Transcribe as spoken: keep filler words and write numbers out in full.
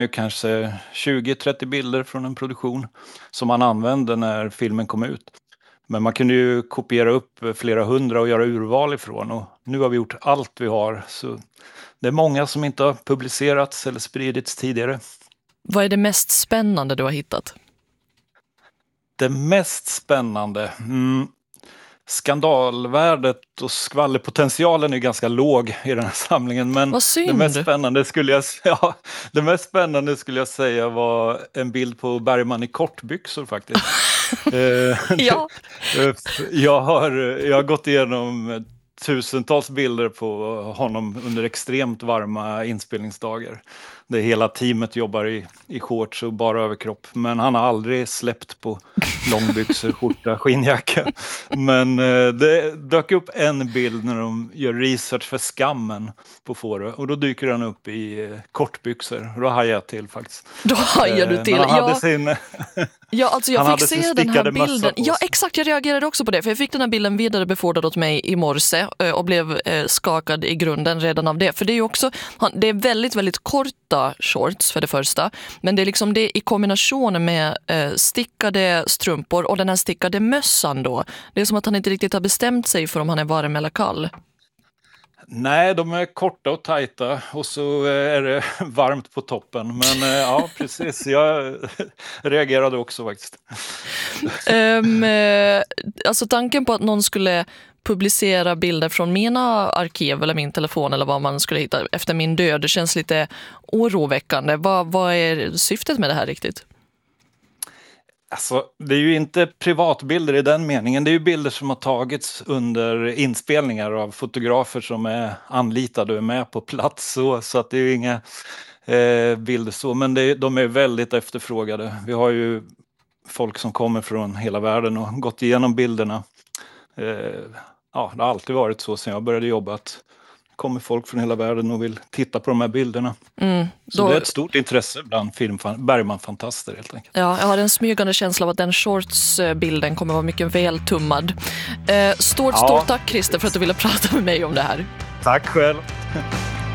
kanske tjugo trettio bilder från en produktion som man använde när filmen kom ut. Men man kunde ju kopiera upp flera hundra och göra urval ifrån. Och nu har vi gjort allt vi har. Så det är många som inte har publicerats eller spridits tidigare. Vad är det mest spännande du har hittat? Det mest spännande... Mm, skandalvärdet och skvallerpotentialen är ganska låg i den här samlingen. Men Vad synd. det mest spännande skulle jag ja, det mest spännande skulle jag säga var en bild på Bergman i kortbyxor faktiskt. Ja. jag, har, jag har gått igenom tusentals bilder på honom under extremt varma inspelningsdagar. Det hela teamet jobbar i, i shorts och bara överkropp. Men han har aldrig släppt på långbyxor, skjorta, skinnjacka. Men eh, det dök upp en bild när de gör research för Skammen på Fårö. Och då dyker han upp i eh, kortbyxor. Och då hajar jag till faktiskt. Då hajar du till. Eh, han hade ja. sin... Ja, alltså jag Han fick hade se sin den här stickade bilden. mössa på Ja, sig. exakt. Jag reagerade också på det. För jag fick den här bilden vidarebefordrad åt mig i morse eh, och blev eh, skakad i grunden redan av det. För det är ju också, han- det är väldigt, väldigt korta shorts för det första. Men det är liksom det i kombination med eh, stickade strumpor och den här stickade mössan då. Det är som att han inte riktigt har bestämt sig för om han är varm eller kall. Nej, de är korta och tajta och så eh, är det varmt på toppen. Men eh, ja, precis. Jag reagerade också faktiskt. Um, eh, alltså tanken på att någon skulle publicera bilder från mina arkiv eller min telefon eller vad man skulle hitta efter min död, det känns lite oroväckande. Vad, vad är syftet med det här riktigt? Alltså, det är ju inte privatbilder i den meningen. Det är ju bilder som har tagits under inspelningar av fotografer som är anlitade och är med på plats. Så, så att det är ju inga eh, bilder så. Men det, är- de är väldigt efterfrågade. Vi har ju folk som kommer från hela världen och gått igenom bilderna. Eh, ja, det har alltid varit så sedan jag började jobba att det kommer folk från hela världen och vill titta på de här bilderna. Mm, Så då, det är ett stort intresse bland filmfan- Bergman-fantaster helt enkelt. ja, jag har en smygande känsla av att den shorts-bilden kommer vara mycket väl tummad. Eh, stort, Ja. stort tack Christer för att du ville prata med mig om det här. Tack själv!